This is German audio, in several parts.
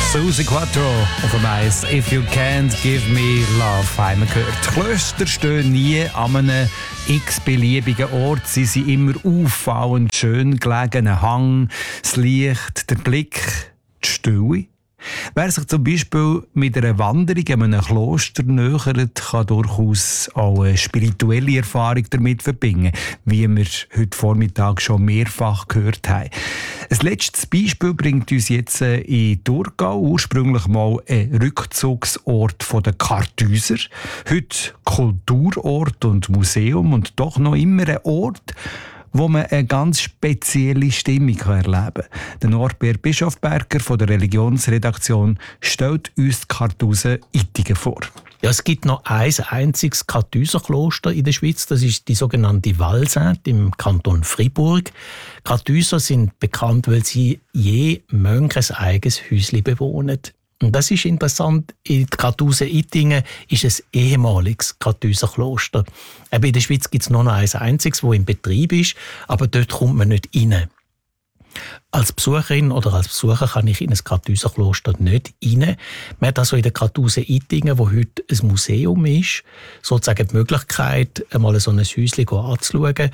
Susi Quattro auf dem Eis. «If you can't give me love» haben wir gehört. Klöster stehen nie an einem x-beliebigen Ort. Sie sind immer auffallend schön gelegen. Ein Hang, das Licht, der Blick, die Stille. Wer sich zum Beispiel mit einer Wanderung in einem Kloster nähert, kann durchaus auch eine spirituelle Erfahrung damit verbinden, wie wir heute Vormittag schon mehrfach gehört haben. Ein letztes Beispiel bringt uns jetzt in Thurgau, ursprünglich mal ein Rückzugsort der Karthäuser, heute Kulturort und Museum und doch noch immer ein Ort, wo man eine ganz spezielle Stimmung erleben kann. Der Norbert Bischofberger von der Religionsredaktion stellt uns die Kartusen Ittigen vor. Ja, es gibt noch ein einziges Karthäuserkloster in der Schweiz, das ist die sogenannte Valsainte im Kanton Fribourg. Karthäuser sind bekannt, weil sie je Mönch ein eigenes Häuschen bewohnen. Und das ist interessant, in Kartusen Ittingen ist ein ehemaliges Karthäuserkloster. In der Schweiz gibt es nur noch ein einziges, das in Betrieb ist, aber dort kommt man nicht rein. Als Besucherin oder als Besucher kann ich in ein Karthäuserkloster nicht rein. Man hat also in der Kartusen Ittingen, wo heute ein Museum ist, sozusagen die Möglichkeit, einmal so ein Häuschen anzuschauen,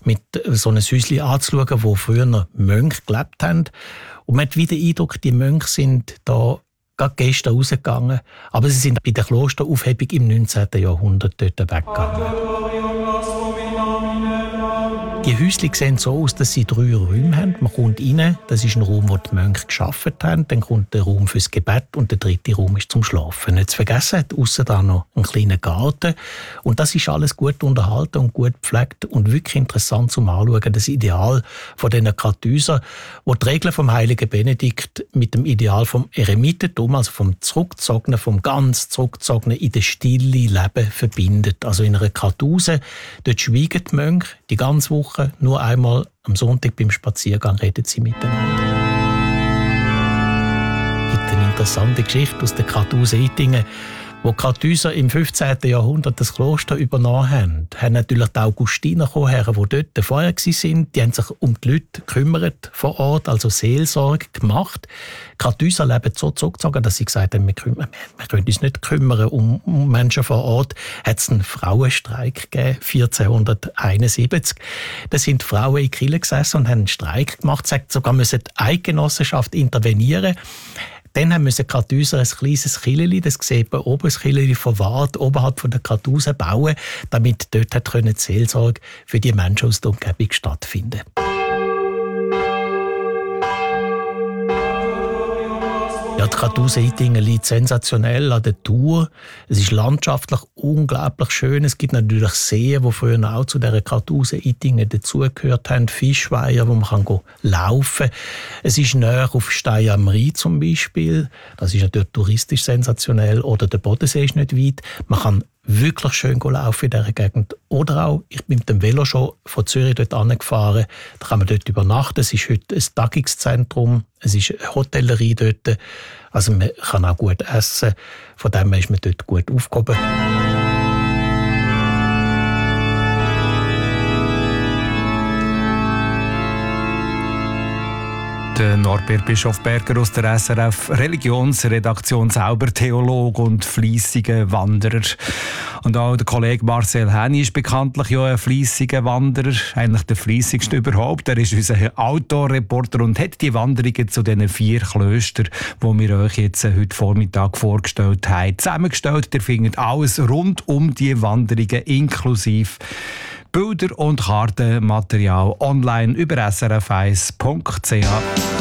wo früher noch Mönche gelebt haben. Und man hat wieder den Eindruck, die Mönche sind da gerade gestern rausgegangen, aber sie sind bei der Klosteraufhebung im 19. Jahrhundert dort weggegangen. Die Häuschen sehen so aus, dass sie 3 Räume haben. Man kommt rein, das ist ein Raum, wo die Mönche gearbeitet haben. Dann kommt der Raum fürs Gebet und der 3. Raum ist zum Schlafen. Nicht zu vergessen, hat aussen da noch einen kleinen Garten. Und das ist alles gut unterhalten und gut gepflegt und wirklich interessant zum Anschauen. Das Ideal von diesen Karthäusern, wo die Regeln vom heiligen Benedikt mit dem Ideal vom Eremitentum, also vom Zurückgezogenen, vom ganz Zurückgezogenen in der Stille Leben verbindet. Also in einer Kartuse, dort schweigen die Mönche die ganze Woche. Nur einmal am Sonntag beim Spaziergang reden sie miteinander. Es gibt eine interessante Geschichte aus der Kartusen Ittingen, wo die Karthäuser im 15. Jahrhundert das Kloster übernommen haben. Haben natürlich die Augustiner her, die dort vorher waren. Die haben sich um die Leute gekümmert vor Ort, also Seelsorge gemacht. Die Karthäuser leben so zurückgezogen, dass sie gesagt haben, wir können uns nicht kümmern um Menschen vor Ort. Hat es einen Frauenstreik gegeben, 1471. Da sind Frauen in die Kirche gesessen und haben einen Streik gemacht. Sagt sogar, müssen die Eidgenossenschaft intervenieren. Dann mussten die Karthäuser ein kleines Kirchli, das sieht man oben, das Kirchli verwahrt, oberhalb von der Kartusen bauen, damit dort die Seelsorge für die Menschen aus der Umgebung stattfinden konnte. Ja, die Kartusen Ittingen liegt sensationell an der Tour. Es ist landschaftlich unglaublich schön. Es gibt natürlich Seen, die früher auch zu dieser Kartusen Ittingen dazugehört haben. Fischweiher, wo man laufen kann. Es ist näher auf Stein am Rhein zum Beispiel. Das ist natürlich touristisch sensationell. Oder der Bodensee ist nicht weit. Man kann wirklich schön laufen in dieser Gegend. Oder auch, ich bin mit dem Velo schon von Zürich dort angefahren. Da kann man dort übernachten. Es ist heute ein Tagungszentrum. Es ist eine Hotellerie dort. Also man kann auch gut essen. Von dem her ist man dort gut aufgehoben. Der Norbert Bischofberger aus der SRF Religionsredaktion, selber Theologe und fleissiger Wanderer. Und auch der Kollege Marcel Häni ist bekanntlich ja ein fleissiger Wanderer, eigentlich der fleissigste überhaupt. Er ist unser Outdoor-Reporter und hat die Wanderungen zu diesen 4 Klöstern, die wir euch jetzt heute Vormittag vorgestellt haben, zusammengestellt. Ihr findet alles rund um die Wanderungen inklusive Bilder und Kartenmaterial online über srf1.ch.